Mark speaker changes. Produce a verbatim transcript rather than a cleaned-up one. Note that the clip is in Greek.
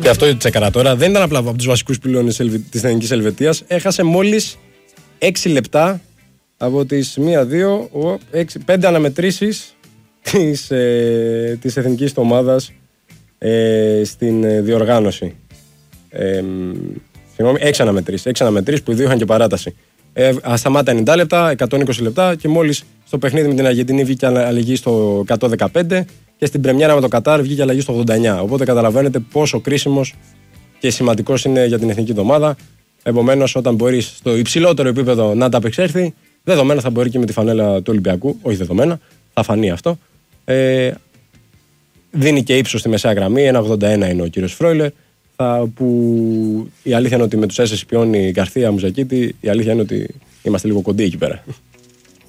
Speaker 1: Και αυτό το τσεκαρα τώρα δεν ήταν απλά από τους βασικούς πυλώνες της Εθνικής Ελβετίας. Έχασε μόλις έξι λεπτά από τις μία, δύο, πέντε αναμετρήσεις της, ε, της εθνικής του ομάδας ε, στην ε, διοργάνωση. Ε, συγγνώμη, έξι αναμετρήσεις. Έξι αναμετρήσεις που οι δύο είχαν και παράταση. Ε, ασταμάτα ενενήντα λεπτά, εκατόν είκοσι λεπτά και μόλις στο παιχνίδι με την Αργεντινή βγήκε αλλαγή στο εκατόν δεκαπέντε και στην πρεμιέρα με το Κατάρ βγήκε αλλαγή στο ογδόντα εννιά. Οπότε καταλαβαίνετε πόσο κρίσιμος και σημαντικός είναι για την εθνική ομάδα. Επομένως, όταν μπορεί στο υψηλότερο επίπεδο να ανταπεξέλθει, δεδομένα θα μπορεί και με τη φανέλα του Ολυμπιακού. Όχι δεδομένα, θα φανεί αυτό. Ε, δίνει και ύψος στη μεσαία γραμμή. ένα ογδόντα ένα είναι ο κύριος Φρόιλερ. Θα, που η αλήθεια είναι ότι με τους Έσσες Πιόνι, Γκαρθία, Μουζακίτη, η αλήθεια είναι ότι είμαστε λίγο κοντοί εκεί πέρα.